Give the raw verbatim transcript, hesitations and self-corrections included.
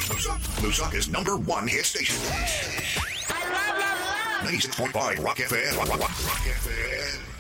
Lusaka's number one hit station. I love, love, love. ninety-six point five Rock F M. Rock, Rock, Rock F M.